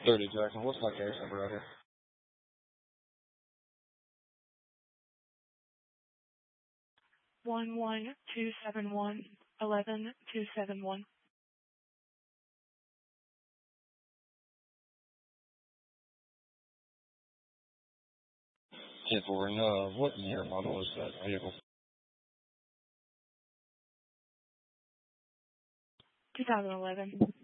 30 Jackson. What's my case number out here? One 271 271. 10-4. What year model is that vehicle? 2011.